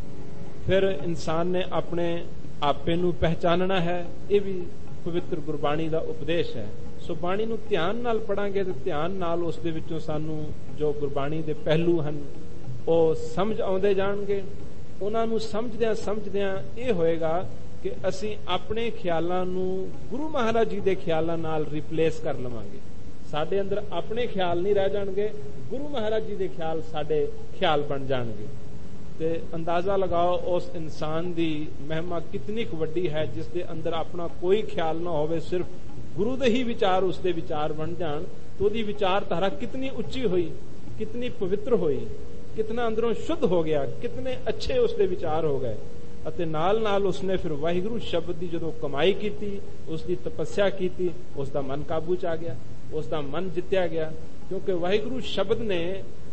ਫਿਰ ਇਨਸਾਨ ਨੇ ਆਪਣੇ ਆਪੇ ਨੂੰ ਪਹਿਚਾਨਣਾ ਹੈ। ਇਹ ਵੀ ਪਵਿੱਤਰ ਗੁਰਬਾਣੀ ਦਾ ਉਪਦੇਸ਼ ਹੈ। ਸੋ ਬਾਣੀ ਨੂੰ ਧਿਆਨ ਨਾਲ ਪੜਾਂਗੇ ਤੇ ਧਿਆਨ ਨਾਲ ਉਸ ਦੇ ਵਿੱਚੋਂ ਸਾਨੂੰ ਜੋ ਗੁਰਬਾਣੀ ਦੇ ਪਹਿਲੂ ਹਨ ਉਹ ਸਮਝ ਆਉਂਦੇ ਜਾਣਗੇ। ਉਹਨਾਂ ਨੂੰ ਸਮਝਦਿਆਂ ਸਮਝਦਿਆਂ ਇਹ ਹੋਏਗਾ ਕਿ ਅਸੀਂ ਆਪਣੇ ਖਿਆਲਾਂ ਨੂੰ ਗੁਰੂ ਮਹਾਰਾਜ ਜੀ ਦੇ ਖਿਆਲਾਂ ਨਾਲ ਰਿਪਲੇਸ ਕਰ ਲਵਾਂਗੇ। ਸਾਡੇ ਅੰਦਰ ਆਪਣੇ ਖਿਆਲ ਨਹੀਂ ਰਹਿ ਜਾਣਗੇ, ਗੁਰੂ ਮਹਾਰਾਜ ਜੀ ਦੇ ਖਿਆਲ ਸਾਡੇ ਖਿਆਲ ਬਣ ਜਾਣਗੇ। ਤੇ ਅੰਦਾਜ਼ਾ ਲਗਾਓ ਉਸ ਇਨਸਾਨ ਦੀ ਮਹਿਮਾ ਕਿਤਨੀ ਕੁ ਵੱਡੀ ਹੈ ਜਿਸ ਦੇ ਅੰਦਰ ਆਪਣਾ ਕੋਈ ਖਿਆਲ ਨਾ ਹੋਵੇ, ਸਿਰਫ ਗੁਰੂ ਦੇ ਹੀ ਵਿਚਾਰ ਉਸ ਦੇ ਵਿਚਾਰ ਬਣ ਜਾਣ। तो ਉਹਦੀ ਵਿਚਾਰਧਾਰਾ कितनी ਉੱਚੀ ਹੋਈ, कितनी पवित्र ਹੋਈ, कितना ਅੰਦਰੋਂ ਸ਼ੁੱਧ ਹੋ ਗਿਆ, कितने अच्छे ਉਸਦੇ ਵਿਚਾਰ ਹੋ ਗਏ। ਅਤੇ ਨਾਲ ਨਾਲ ਉਸਨੇ ਫਿਰ ਵਾਹਿਗੁਰੂ ਸ਼ਬਦ ਦੀ ਜਦੋਂ ਕਮਾਈ ਕੀਤੀ, ਉਸ ਦੀ ਤਪੱਸਿਆ ਕੀਤੀ, ਉਸ ਦਾ ਮਨ ਕਾਬੂ ਚ ਆ ਗਿਆ, ਉਸ ਦਾ ਮਨ ਜਿੱਤਿਆ ਗਿਆ। ਕਿਉਂਕਿ ਵਾਹਿਗੁਰੂ ਸ਼ਬਦ ਨੇ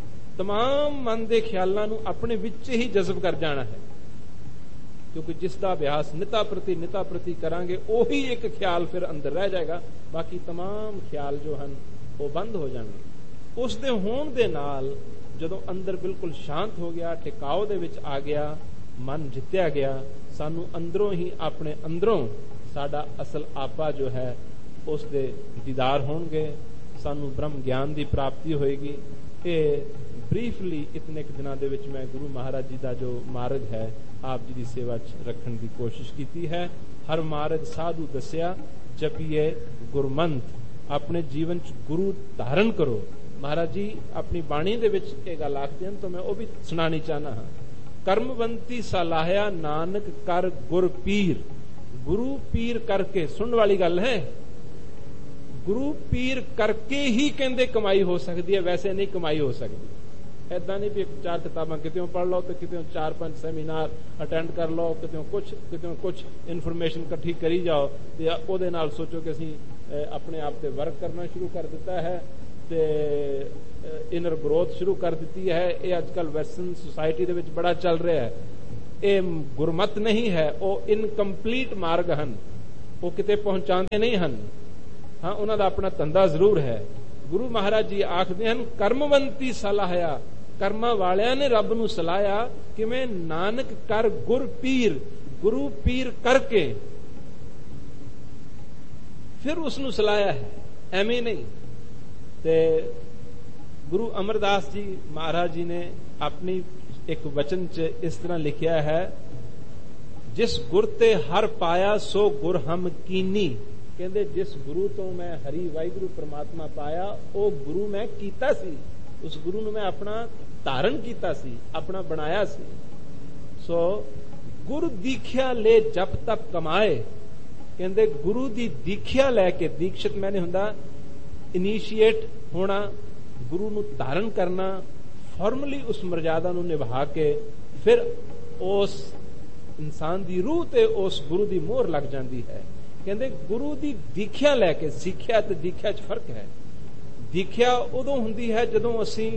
तमाम ਮਨ ਦੇ ਖਿਆਲਾਂ ਨੂੰ ਆਪਣੇ ਵਿੱਚ ਹੀ ਜਜ਼ਬ ਕਰ ਜਾਣਾ ਹੈ। ਕਿਉਂਕਿ ਜਿਸ ਦਾ ਅਭਿਆਸ ਨਿਤਾ ਪ੍ਰਤੀ ਨਿਤਾ ਪ੍ਰਤੀ ਕਰਾਂਗੇ ਉਹੀ ਇੱਕ ਖਿਆਲ ਫਿਰ ਅੰਦਰ ਰਹਿ ਜਾਏਗਾ, ਬਾਕੀ तमाम ਖਿਆਲ ਜੋ ਹਨ ਉਹ ਬੰਦ ਹੋ ਜਾਣਗੇ। ਉਸ ਦੇ ਹੋਣ ਦੇ ਨਾਲ ਜਦੋਂ ਅੰਦਰ ਬਿਲਕੁਲ ਸ਼ਾਂਤ ਹੋ ਗਿਆ, ਠਿਕਾਓ ਦੇ ਵਿੱਚ ਆ ਗਿਆ, ਮਨ ਜਿੱਤਿਆ ਗਿਆ, ਸਾਨੂੰ ਅੰਦਰੋਂ ਹੀ ਆਪਣੇ ਅੰਦਰੋਂ ਸਾਡਾ ਅਸਲ ਆਪਾ ਜੋ ਹੈ ਉਸ ਦੇ ਦੀਦਾਰ ਹੋਣਗੇ, ਸਾਨੂੰ ਬ੍ਰਹਮ ਗਿਆਨ ਦੀ ਪ੍ਰਾਪਤੀ ਹੋਏਗੀ। ਇਹ ਬਰੀਫਲੀ ਇਤਨੇ ਕੁ ਦਿਨਾਂ ਦੇ ਵਿੱਚ ਮੈਂ ਗੁਰੂ ਮਹਾਰਾਜ ਜੀ ਦਾ ਜੋ ਮਾਰਗ ਹੈ ਆਪ ਜੀ ਦੀ ਸੇਵਾ ਚ ਰੱਖਣ ਦੀ ਕੋਸ਼ਿਸ਼ ਕੀਤੀ ਹੈ। ਹਰ ਮਾਰਗ ਸਾਧੂ ਦੱਸਿਆ, ਜਪੀਏ ਗੁਰਮੰਤ, ਆਪਣੇ ਜੀਵਨ ਚ ਗੁਰੂ ਧਾਰਨ ਕਰੋ। ਮਹਾਰਾਜ ਜੀ ਆਪਣੀ ਬਾਣੀ ਦੇ ਵਿੱਚ ਇਹ ਗੱਲ ਆਖਦੇ ਹਨ ਤਾਂ ਮੈਂ ਉਹ ਵੀ ਸੁਣਾਣੀ ਚਾਹਨਾ ਹਾਂ। ਕਰਮਵੰਤੀ ਸਲਾਹਿਆ ਨਾਨਕ ਕਰ ਗੁਰ ਪੀਰ। ਗੁਰੂ ਪੀਰ ਕਰਕੇ, ਸੁਣਨ ਵਾਲੀ ਗੱਲ ਹੈ, ਗੁਰੂ ਪੀਰ ਕਰਕੇ ਹੀ ਕਹਿੰਦੇ ਕਮਾਈ ਹੋ ਸਕਦੀ ਹੈ, ਵੈਸੇ ਨਹੀਂ ਕਮਾਈ ਹੋ ਸਕਦੀ। ਏਦਾਂ ਨਹੀਂ ਵੀ ਚਾਰ ਕਿਤਾਬਾਂ ਕਿਤੇੋਂ ਪੜ੍ਹ ਲਓ ਤੇ ਕਿਤੇੋਂ ਚਾਰ ਪੰਜ ਸੈਮੀਨਾਰ ਅਟੈਂਡ ਕਰ ਲਓ, ਕਿਤੇੋਂ ਕੁਛ ਕਿਤੇੋਂ ਕੁਛ ਇਨਫੋਰਮੇਸ਼ਨ ਇਕੱਠੀ ਕਰੀ ਜਾਓ ਤੇ ਉਹਦੇ ਨਾਲ ਸੋਚੋ ਕਿ ਅਸੀਂ ਆਪਣੇ ਆਪ ਤੇ ਵਰਕ ਕਰਨਾ ਸ਼ੁਰੂ ਕਰ ਦਿੱਤਾ ਹੈ। ਤੇ ਇਨਰ ਗਰੋਥ ਸ਼ੁਰੂ ਕਰ ਦਿੱਤੀ ਹੈ। ਇਹ ਅੱਜ ਕੱਲ੍ਹ ਵੈਸਟਰਨ ਸੁਸਾਇਟੀ ਦੇ ਵਿੱਚ ਬੜਾ ਚੱਲ ਰਿਹਾ ਹੈ। ਇਹ ਗੁਰਮਤ ਨਹੀਂ ਹੈ, ਉਹ ਇਨਕੰਪਲੀਟ ਮਾਰਗ ਹਨ, ਉਹ ਕਿਤੇ ਪਹੁੰਚਾਉਂਦੇ ਨਹੀਂ ਹਨ। ਹਾਂ, ਉਹਨਾਂ ਦਾ ਆਪਣਾ ਧੰਦਾ ਜ਼ਰੂਰ ਹੈ। ਗੁਰੂ ਮਹਾਰਾਜ ਜੀ ਆਖਦੇ ਹਨ, ਕਰਮਵੰਤੀ ਸਲਾਹਿਆ, ਕਰਮਾਂ ਵਾਲਿਆਂ ਨੇ ਰੱਬ ਨੂੰ ਸਲਾਹਿਆ। ਕਿਵੇਂ? ਨਾਨਕ ਕਰ ਗੁਰ ਪੀਰ, ਗੁਰੂ ਪੀਰ ਕਰਕੇ ਫਿਰ ਉਸ ਨੂੰ ਸਲਾਹਿਆ ਹੈ, ਐਵੇਂ ਨਹੀਂ। ਤੇ ਗੁਰੂ ਅਮਰਦਾਸ ਜੀ ਮਹਾਰਾਜ ਜੀ ਨੇ ਆਪਣੀ ਇੱਕ ਵਚਨ ਚ ਇਸ ਤਰ੍ਹਾਂ ਲਿਖਿਆ ਹੈ, ਜਿਸ ਗੁਰ ਤੇ ਹਰ ਪਾਇਆ ਸੋ ਗੁਰ ਹਮ ਕੀਨੀ। ਕਹਿੰਦੇ ਜਿਸ ਗੁਰੂ ਤੋਂ ਮੈਂ ਹਰੀ ਵਾਹਿਗੁਰੂ ਪ੍ਰਮਾਤਮਾ ਪਾਇਆ, ਉਹ ਗੁਰੂ ਮੈਂ ਕੀਤਾ ਸੀ, ਉਸ ਗੁਰੂ ਨੂੰ ਮੈਂ ਆਪਣਾ ਧਾਰਨ ਕੀਤਾ ਸੀ, ਆਪਣਾ ਬਣਾਇਆ ਸੀ। ਸੋ ਗੁਰ ਦੀਖਿਆ ਲੈ ਜਪ ਤਪ ਕਮਾਏ। ਕਹਿੰਦੇ ਗੁਰੂ ਦੀ ਦੀਖਿਆ ਲੈ ਕੇ, ਦੀਕਸ਼ਿਤ ਮੈਨੇ ਹੁੰਦਾ ਇਨੀਸ਼ੀਏਟ ਹੋਣਾ, ਗੁਰੂ ਨੂੰ ਧਾਰਨ ਕਰਨਾ, ਫਾਰਮਲੀ ਉਸ ਮਰਜ਼ਾਦਾ ਨੂੰ ਨਿਭਾ ਕੇ ਫਿਰ ਉਸ ਇਨਸਾਨ ਦੀ ਰੂਹ ਤੇ ਉਸ ਗੁਰੂ ਦੀ ਮੋਹਰ ਲੱਗ ਜਾਂਦੀ ਹੈ। ਕਹਿੰਦੇ ਗੁਰੂ ਦੀ ਦੀਖਿਆ ਲੈ ਕੇ, ਸਿੱਖਿਆ ਤੇ ਦੀਖਿਆ 'ਚ ਫਰਕ ਹੈ। ਦੀਖਿਆ ਉਦੋਂ ਹੁੰਦੀ ਹੈ ਜਦੋਂ ਅਸੀਂ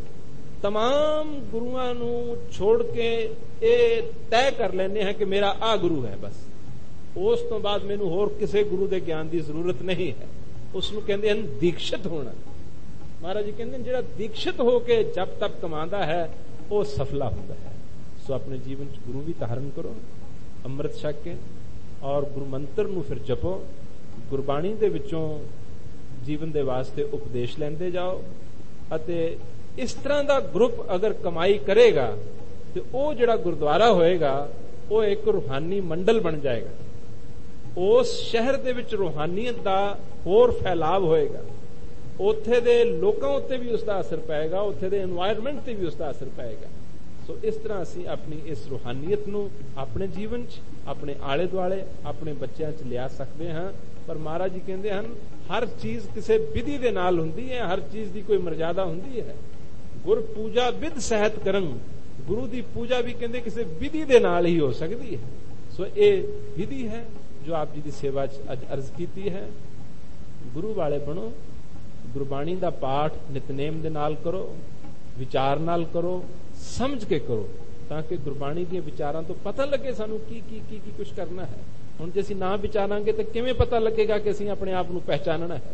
तमाम ਗੁਰੂਆਂ ਨੂੰ ਛੋੜ ਕੇ ਇਹ ਤੈਅ ਕਰ ਲੈਂਦੇ ਹਾਂ ਕਿ ਮੇਰਾ ਆ ਗੁਰੂ ਹੈ, ਬਸ ਉਸ ਤੋਂ ਬਾਅਦ ਮੈਨੂੰ ਹੋਰ ਕਿਸੇ ਗੁਰੂ ਦੇ ਗਿਆਨ ਦੀ ਜ਼ਰੂਰਤ ਨਹੀਂ ਹੈ। ਉਸ ਨੂੰ ਕਹਿੰਦੇ ਹਨ ਦੀਕਸ਼ਿਤ ਹੋਣਾ। ਮਹਾਰਾਜ ਜੀ ਕਹਿੰਦੇ ਜਿਹੜਾ ਦੀਕਸ਼ਿਤ ਹੋ ਕੇ ਜਪ ਤਪ ਕਮਾਉਂਦਾ ਹੈ ਉਹ ਸਫਲਾ ਹੁੰਦਾ ਹੈ। ਸੋ ਆਪਣੇ ਜੀਵਨ 'ਚ ਗੁਰੂ ਵੀ ਧਾਰਨ ਕਰੋ, ਅੰਮ੍ਰਿਤ ਛਕ ਕੇ, ਔਰ ਗੁਰੂ ਮੰਤਰ ਨੂੰ ਫਿਰ ਜਪੋ। ਗੁਰਬਾਣੀ ਦੇ ਵਿੱਚੋਂ ਜੀਵਨ ਦੇ ਵਾਸਤੇ ਉਪਦੇਸ਼ ਲੈਂਦੇ ਜਾਓ। ਅਤੇ ਇਸ ਤਰ੍ਹਾਂ ਦਾ ਗਰੁੱਪ ਅਗਰ ਕਮਾਈ ਕਰੇਗਾ ਤੇ ਉਹ ਜਿਹੜਾ ਗੁਰਦੁਆਰਾ ਹੋਏਗਾ ਉਹ ਇੱਕ ਰੂਹਾਨੀ ਮੰਡਲ ਬਣ ਜਾਏਗਾ। ਉਸ ਸ਼ਹਿਰ ਦੇ ਵਿੱਚ ਰੂਹਾਨੀਅਤ ਦਾ ਹੋਰ ਫੈਲਾਵ ਹੋਏਗਾ। ਉੱਥੇ ਦੇ ਲੋਕਾਂ ਉੱਤੇ ਵੀ ਉਸ ਦਾ ਅਸਰ ਪਏਗਾ, ਉੱਥੇ ਦੇ এনवायरमेंट ਤੇ ਵੀ ਉਸ ਦਾ ਅਸਰ ਪਏਗਾ। ਸੋ ਇਸ ਤਰ੍ਹਾਂ ਅਸੀਂ ਆਪਣੀ ਇਸ ਰੂਹਾਨੀਅਤ ਨੂੰ ਆਪਣੇ ਜੀਵਨ 'ਚ, ਆਪਣੇ ਆਲੇ ਦੁਆਲੇ, ਆਪਣੇ ਬੱਚਿਆਂ 'ਚ ਲਿਆ ਸਕਦੇ ਹਾਂ। ਪਰ ਮਹਾਰਾਜ ਜੀ ਕਹਿੰਦੇ ਹਨ ਹਰ ਚੀਜ਼ ਕਿਸੇ ਵਿਧੀ ਦੇ ਨਾਲ ਹੁੰਦੀ ਹੈ, ਹਰ ਚੀਜ਼ ਦੀ ਕੋਈ ਮਰਜ਼ਾਦਾ ਹੁੰਦੀ ਹੈ। ਗੁਰ ਪੂਜਾ ਵਿਧ ਸਹਿਤ ਕਰੰ, ਗੁਰੂ ਦੀ ਪੂਜਾ ਵੀ ਕਹਿੰਦੇ ਕਿਸੇ ਵਿਧੀ ਦੇ ਨਾਲ ਹੀ ਹੋ ਸਕਦੀ ਹੈ। ਸੋ ਇਹ ਵਿਧੀ ਹੈ ਜੋ ਆਪ ਜੀ ਦੀ ਸੇਵਾ 'ਚ ਅੱਜ ਅਰਜ਼ ਕੀਤੀ ਹੈ। ਗੁਰੂ ਵਾਲੇ ਬਣੋ, ਗੁਰਬਾਣੀ ਦਾ ਪਾਠ ਨਿਤਨੇਮ ਦੇ ਨਾਲ ਕਰੋ, ਵਿਚਾਰ ਨਾਲ ਕਰੋ, ਸਮਝ ਕੇ ਕਰੋ, ਤਾਂ ਕਿ ਗੁਰਬਾਣੀ ਦੀਆਂ ਵਿਚਾਰਾਂ ਤੋਂ ਪਤਾ ਲੱਗੇ ਸਾਨੂੰ ਕੀ ਕੀ ਕੀ ਕੀ ਕੁਝ ਕਰਨਾ ਹੈ। ਹੁਣ ਜੇ ਅਸੀਂ ਨਾ ਵਿਚਾਰਾਂਗੇ ਤਾਂ ਕਿਵੇਂ ਪਤਾ ਲੱਗੇਗਾ ਕਿ ਅਸੀਂ ਆਪਣੇ ਆਪ ਨੂੰ ਪਹਿਚਾਨਣਾ ਹੈ।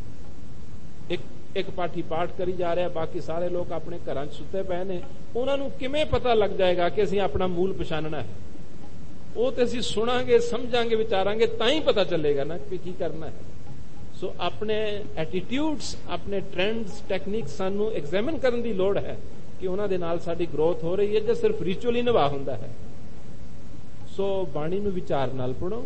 ਇੱਕ ਇੱਕ ਪਾਠੀ ਪਾਠ ਕਰੀ ਜਾ ਰਿਹਾ, ਬਾਕੀ ਸਾਰੇ ਲੋਕ ਆਪਣੇ ਘਰਾਂ 'ਚ ਸੁੱਤੇ ਪਏ ਨੇ, ਉਹਨਾਂ ਨੂੰ ਕਿਵੇਂ ਪਤਾ ਲੱਗ ਜਾਏਗਾ ਕਿ ਅਸੀਂ ਆਪਣਾ ਮੂਲ ਪਛਾਣਨਾ ਹੈ? ਉਹ ਤੇ ਅਸੀਂ ਸੁਣਾਂਗੇ, ਸਮਝਾਂਗੇ, ਵਿਚਾਰਾਂਗੇ, ਤਾਂ ਹੀ ਪਤਾ ਚੱਲੇਗਾ ਨਾ ਕਿ ਕੀ ਕਰਨਾ ਹੈ। ਸੋ ਆਪਣੇ ਐਟੀਟਿਊਡਸ, ਆਪਣੇ ਟ੍ਰੈਂਡਸ, ਟੈਕਨੀਕਸ ਸਾਨੂੰ ਐਗਜ਼ਾਮਿਨ ਕਰਨ ਦੀ ਲੋੜ ਹੈ ਕਿ ਉਹਨਾਂ ਦੇ ਨਾਲ ਸਾਡੀ ਗਰੋਥ ਹੋ ਰਹੀ ਹੈ ਜਾਂ ਸਿਰਫ ਰਿਚੁਅਲੀ ਨਿਭਾ ਹੁੰਦਾ ਹੈ। ਸੋ ਬਾਣੀ ਨੂੰ ਵਿਚਾਰ ਨਾਲ ਪੜੋ,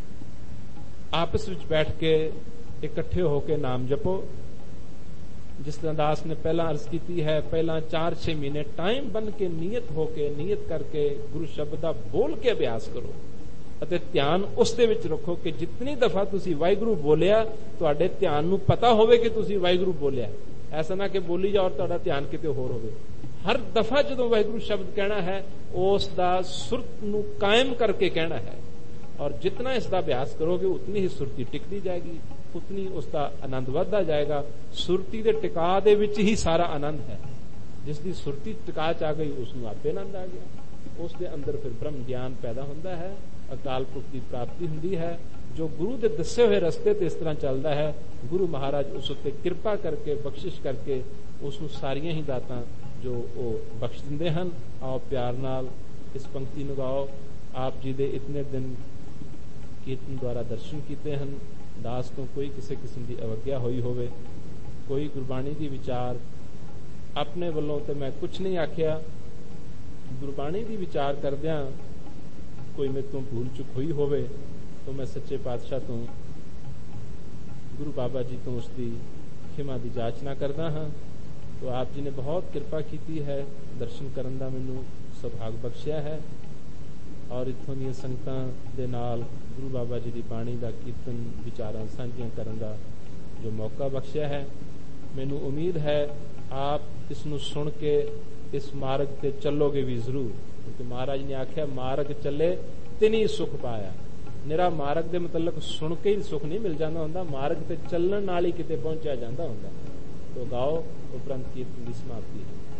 ਆਪਸ ਵਿੱਚ ਬੈਠ ਕੇ ਇਕੱਠੇ ਹੋ ਕੇ ਨਾਮ ਜਪੋ। ਜਿਸ ਤਰ੍ਹਾਂ ਦਾਸ ਨੇ ਪਹਿਲਾਂ ਅਰਜ਼ ਕੀਤੀ ਹੈ, ਪਹਿਲਾਂ ਚਾਰ ਛੇ ਮਹੀਨੇ ਟਾਈਮ ਬਣ ਕੇ ਨੀਅਤ ਹੋ ਕੇ, ਨੀਅਤ ਕਰਕੇ ਗੁਰੂ ਸ਼ਬਦ ਦਾ ਬੋਲ ਕੇ ਅਭਿਆਸ ਕਰੋ ਅਤੇ ਧਿਆਨ ਉਸ ਦੇ ਵਿੱਚ ਰੱਖੋ ਕਿ ਜਿਤਨੀ ਦਫਾ ਤੁਸੀਂ ਵਾਹਿਗੁਰੂ ਬੋਲਿਆ, ਤੁਹਾਡੇ ਧਿਆਨ ਨੂੰ ਪਤਾ ਹੋਵੇ ਕਿ ਤੁਸੀਂ ਵਾਹਿਗੁਰੂ ਬੋਲਿਆ। ਐਸਾ ਨਾ ਕਿ ਬੋਲੀ ਜਾਓ ਔਰ ਤੁਹਾਡਾ ਧਿਆਨ ਕਿਤੇ ਹੋਰ ਹੋਵੇ। ਹਰ ਦਫਾ ਜਦੋਂ ਵਾਹਿਗੁਰੂ ਸ਼ਬਦ ਕਹਿਣਾ ਹੈ, ਉਸ ਦਾ ਸੁਰਤ ਨੂੰ ਕਾਇਮ ਕਰਕੇ ਕਹਿਣਾ ਹੈ। ਔਰ ਜਿਤਨਾ ਇਸ ਦਾ ਅਭਿਆਸ ਕਰੋਗੇ ਉਤਨੀ ਹੀ ਸੁਰਤੀ ਟਿਕਦੀ ਜਾਏਗੀ, ਉਤਨੀ ਉਸ ਦਾ ਆਨੰਦ ਵੱਧਦਾ ਜਾਏਗਾ। ਸੁਰਤੀ ਦੇ ਟਿਕਾ ਦੇ ਵਿੱਚ ਹੀ ਸਾਰਾ ਆਨੰਦ ਹੈ। ਜਿਸ ਦੀ ਸੁਰਤੀ ਟਿਕਾ 'ਚ ਆ ਗਈ ਉਸ ਨੂੰ ਆਪੇ ਆਨੰਦ ਆ ਗਿਆ। ਉਸ ਦੇ ਅੰਦਰ ਫਿਰ ਬ੍ਰਹਮ ਗਿਆਨ ਪੈਦਾ ਹੁੰਦਾ ਹੈ, ਅਕਾਲ ਪੁਰਖ ਦੀ ਪ੍ਰਾਪਤੀ ਹੁੰਦੀ ਹੈ। ਜੋ ਗੁਰੂ ਦੇ ਦੱਸੇ ਹੋਏ ਰਸਤੇ ਤੇ ਇਸ ਤਰ੍ਹਾਂ ਚੱਲਦਾ ਹੈ, ਗੁਰੂ ਮਹਾਰਾਜ ਉਸ ਉੱਤੇ ਕਿਰਪਾ ਕਰਕੇ, ਬਖਸ਼ਿਸ਼ ਕਰਕੇ ਉਸ ਨੂੰ ਸਾਰੀਆਂ ਹੀ ਦਾਤਾਂ ਜੋ ਉਹ ਬਖਸ਼ ਦਿੰਦੇ ਹਨ। ਆਓ ਪਿਆਰ ਨਾਲ ਇਸ ਪੰਕਤੀ ਨੂੰ ਗਾਓ। ਆਪ ਜੀ ਦੇ ਇਤਨੇ ਦਿਨ ਕੀਰਤਨ ਦੁਆਰਾ ਦਰਸ਼ਨ ਕੀਤੇ ਹਨ। ਦਾਸ ਤੋਂ ਕੋਈ ਕਿਸੇ ਕਿਸਮ ਦੀ ਅਵੱਗਿਆ ਹੋਈ ਹੋਵੇ, ਕੋਈ ਗੁਰਬਾਣੀ ਦੀ ਵਿਚਾਰ ਆਪਣੇ ਵੱਲੋਂ ਤੇ ਮੈਂ ਕੁਝ ਨਹੀਂ ਆਖਿਆ, ਗੁਰਬਾਣੀ ਦੀ ਵਿਚਾਰ ਕਰਦਿਆਂ ਕੋਈ ਮੇਰੇ ਤੋਂ ਭੂਲ ਚੁੱਕ ਹੋਈ ਹੋਵੇ ਤਾਂ ਮੈਂ ਸੱਚੇ ਪਾਤਸ਼ਾਹ ਤੋਂ, ਗੁਰੂ ਬਾਬਾ ਜੀ ਤੋਂ ਉਸ ਦੀ ਖਿਮਾ ਦੀ ਜਾਚਨਾ ਕਰਦਾ ਹਾਂ। तो आप जी ने बहुत कृपा की है, दर्शन करन दा मैनू सुभाग बख्शिया है। और इत्थों दी संगतां दे नाल गुरु बाबा जी की बाणी का कीर्तन विचारां सांझियां करन दा जो मौका बख्शिया है। मैनू उम्मीद है आप इसनू सुन के इस मार्ग ते चलोगे भी जरूर, क्योंकि महाराज ने आख्या मार्ग चले तिनी सुख पाया। निरा मार्ग दे मतलब सुन के ही सुख नहीं मिल जाता हुंदा, मार्ग ते चलण नाल ही किते पहुंचा जाता हुंदा। तो गाओ, उपरंत कीर्तन की समाप्ति है।